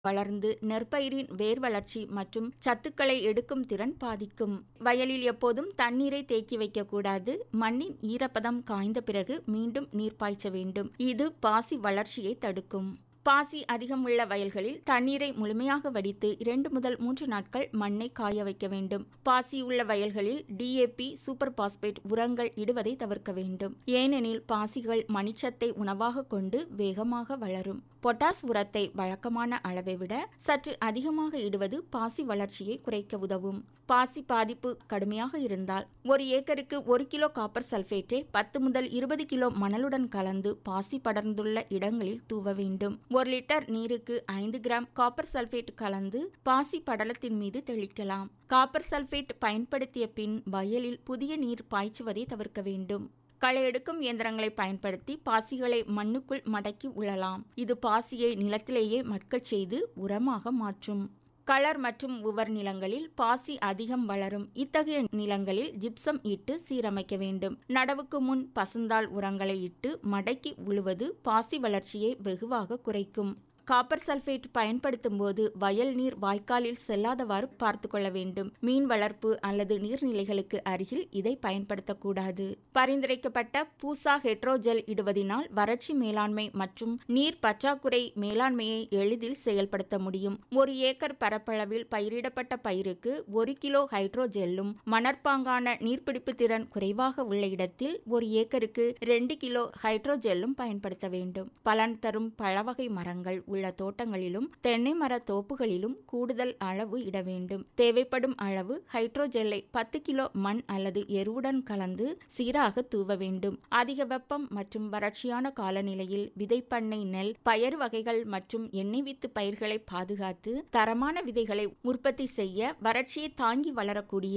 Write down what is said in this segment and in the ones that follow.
வளர்ந்து நெற்பயிரின் வேர் வளர்ச்சி மற்றும் சத்துக்களை எடுக்கும் திறன் பாதிக்கும். வயலில் எப்போதும் தண்ணீரை தேக்கி வைக்கக்கூடாது. மண்ணின் ஈரப்பதம் காய்ந்த பிறகு மீண்டும் நீர் பாய்ச்ச வேண்டும். இது பாசி வளர்ச்சியை தடுக்கும். பாசி அதிகம் உள்ள வயல்களில் தண்ணீரை முழுமையாக வடித்து 2 முதல் 3 நாட்கள் மண்ணை காய வைக்க வேண்டும். பாசி உள்ள வயல்களில் DAP, சூப்பர் பாஸ்பேட் உரங்கள் இடுவதை தவிர்க்க வேண்டும். ஏனெனில் பாசிகள் மணிச்சத்தை உணவாக கொண்டு வேகமாக வளரும். பொட்டாஸ் உரத்தை வழக்கமான அளவை விட சற்று அதிகமாக இடுவது பாசி வளர்ச்சியை குறைக்க உதவும். பாசி பாதிப்பு கடுமையாக இருந்தால் 1 ஏக்கருக்கு 1 கிலோ காப்பர் சல்பேட்டை 10 முதல் 20 கிலோ மணலுடன் கலந்து பாசி படர்ந்துள்ள இடங்களில் தூவ வேண்டும். 1 லிட்டர் நீருக்கு 5 கிராம் காப்பர் சல்பேட் கலந்து பாசி படலத்தின் மீது தெளிக்கலாம். காப்பர் சல்பேட் பயன்படுத்திய பின் வயலில் புதிய நீர் பாய்ச்சுவதை தவிர்க்க வேண்டும். களை எடுக்கும் இயந்திரங்களை பயன்படுத்தி பாசிகளை மண்ணுக்குள் மடக்கி உழலாம். இது பாசியை நிலத்திலேயே மட்கச் செய்து உரமாக மாற்றும். களர் மற்றும் உவர் நிலங்களில் பாசி அதிகம் வளரும். இத்தகைய நிலங்களில் ஜிப்சம் இட்டு சீரமைக்க வேண்டும். நடவுக்கு முன் பசுந்தாள் உரங்களை இட்டு மடக்கி உழுவது பாசி வளர்ச்சியை வெகுவாக குறைக்கும். காப்பர் சல்பேட் பயன்படுத்தும் போது வயல் நீர் வாய்க்காலில் செல்லாதவாறு பார்த்து கொள்ள வேண்டும். மீன் வளர்ப்பு அல்லது நீர்நிலைகளுக்கு அருகில் இதை பயன்படுத்தக்கூடாது. பரிந்துரைக்கப்பட்ட பூசா ஹெட்ரோஜெல் இடுவதினால் வறட்சி மேலாண்மை மற்றும் நீர் பற்றாக்குறை மேலாண்மையை எளிதில் செயல்படுத்த முடியும். 1 ஏக்கர் பரப்பளவில் பயிரிடப்பட்ட பயிருக்கு 1 கிலோ ஹைட்ரோஜெல்லும் மணற்பாங்கான நீர்பிடிப்பு திறன் குறைவாக உள்ள இடத்தில் 1 ஏக்கருக்கு 2 கிலோ ஹைட்ரோஜெல்லும் பயன்படுத்த வேண்டும். பலன் தரும் பழவகை மரங்கள் உள்ள தோட்டங்களிலும் தென்னை மர தோப்புகளிலும் கூடுதல் அளவு இட வேண்டும். தேவைப்படும் அளவு ஹைட்ரோஜெல்லை 10 கிலோ மண் அல்லது எருவுடன் கலந்து சீராக தூவ வேண்டும். அதிக வெப்பம் மற்றும் வறட்சியான காலநிலையில் விதைப்பண்ணை நெல், பயறு வகைகள் மற்றும் எண்ணெய் வித்து பயிர்களை பாதுகாத்து தரமான விதைகளை உற்பத்தி செய்ய வறட்சியை தாங்கி வளரக்கூடிய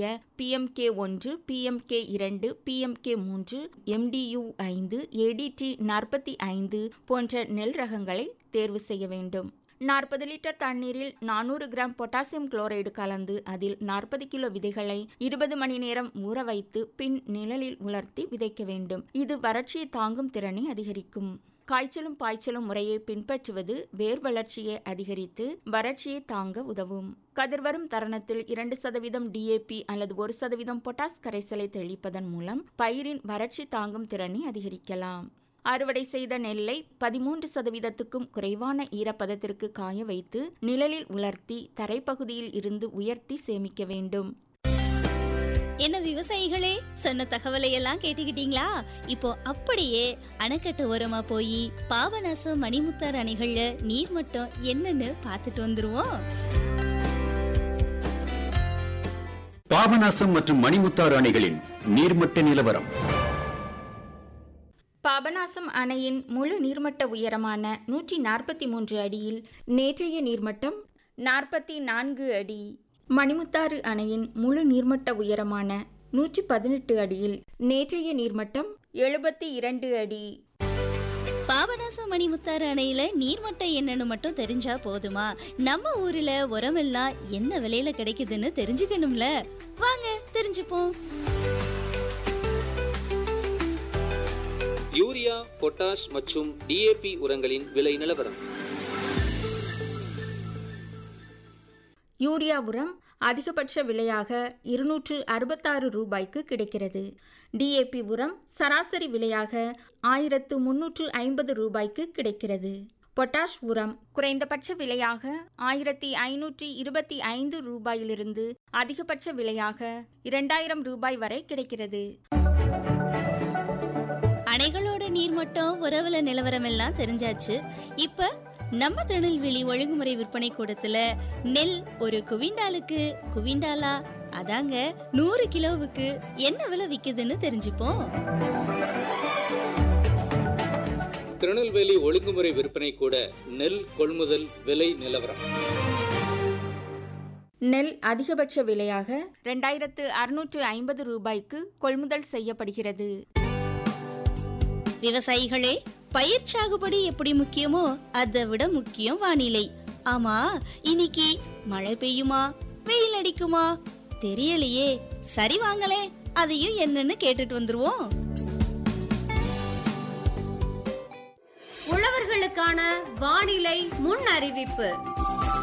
PMK1, PMK2, PMK3, MDU5, ADT 45 போன்ற நெல் ரகங்களை தேர்வு செய்ய வேண்டும். 40 லிட்டர் தண்ணீரில் 400 கிராம் பொட்டாசியம் குளோரைடு கலந்து அதில் 40 கிலோ விதைகளை 20 மணி நேரம் ஊற வைத்து பின் நிழலில் உலர்த்தி விதைக்க வேண்டும். இது வறட்சியை தாங்கும் திறனை அதிகரிக்கும். காய்ச்சலும் பாய்ச்சலும் முறையை பின்பற்றுவது வேர் வளர்ச்சியை அதிகரித்து வறட்சியை தாங்க உதவும். கதிர்வரும் தருணத்தில் 2% DAP அல்லது 1% பொட்டாஸ் கரைசலை தெளிப்பதன் மூலம் பயிரின் வறட்சி தாங்கும் திறனை அதிகரிக்கலாம். அறுவடை செய்த நெல்லை 13%க்கும் குறைவான ஈரப்பதத்திற்கு காய வைத்து நிழலில் உலர்த்தி தரைப்பகுதியில் இருந்து உயர்த்தி சேமிக்க வேண்டும். என்ன விவசாயிகளே, சொன்ன தகவலை எல்லாம் கேட்டுக்கிட்டீங்களா? இப்போ அப்படியே அணைக்கட்டு ஓரமா போய் பாபநாசம், மணிமுத்தாறு அணைகள்ல நீர்மட்டம் என்னன்னு பார்த்துட்டு வந்துருவோம். பாபநாசம் மற்றும் மணிமுத்தாறு அணைகளின் நீர்மட்ட நிலவரம். பாபநாசம் அணையின் முழு நீர்மட்ட உயரமான 143 அடியில் நேற்றைய நீர்மட்டம் 44 அடி. மணிமுத்தாறு அணையின் முழு நீர்மட்ட உயரமான 118 அடியில் நேற்றைய நீர்மட்டம் 72 அடி. பாபநாசம் மணிமுத்தாறு அணையில நீர்மட்டம் என்னன்னு மட்டும் தெரிஞ்சா போதுமா? நம்ம ஊர்ல உரமெல்லாம் என்ன விலையில கிடைக்குதுன்னு தெரிஞ்சுக்கணும்ல. வாங்க தெரிஞ்சுப்போம். யூரியா, பொட்டாஷ் மற்றும் DAP உரங்களின் விலை நிலவரம். யூரியா உரம் அதிகபட்ச விலையாக 266 ரூபாய்க்கு கிடைக்கிறது. DAP உரம் சராசரி விலையாக 1350 ரூபாய்க்கு கிடைக்கிறது. பொட்டாஷ் உரம் குறைந்தபட்ச விலையாக 1525 ரூபாயிலிருந்து அதிகபட்ச விலையாக 2000 ரூபாய் வரை கிடைக்கிறது. அணைகளோட நீர்மட்டம், உறவுல நிலவரம் எல்லாம் தெரிஞ்சாச்சு. இப்ப நம்ம திருநெல்வேலி ஒழுங்குமுறை விற்பனை கூடத்துல நெல் ஒரு குவிண்டாலா அதாங்க 100 கிலோவுக்கு என்ன விலை விக்குதுன்னு தெரிஞ்சுப்போம். திருநெல்வேலி ஒழுங்குமுறை விற்பனை கூட நெல் கொள்முதல் விலை நிலவரம். நெல் அதிகபட்ச விலையாக 2650 ரூபாய்க்கு கொள்முதல் செய்யப்படுகிறது. விவசாயிகளே, பயிர் சாகுபடி எப்படி முக்கியமோ அதை விட முக்கியம் வானிலை. ஆமா, இன்னைக்கு மழை பெய்யுமா, வெயில் அடிக்குமா தெரியலையே. சரி வாங்களே, அதையும் என்னன்னு கேட்டுட்டு வந்துருவோம். உழவர்களுக்கான வானிலை முன் அறிவிப்பு.